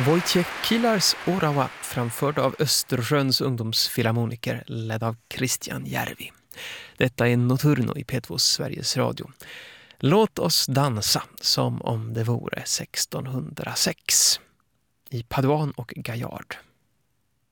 Wojciech Kihlars Orawa, framförd av Östersjöns ungdomsfilharmoniker, ledd av Christian Järvi. Detta är Notturno i P2 Sveriges Radio. Låt oss dansa som om det vore 1606 i Paduan och Gaillard.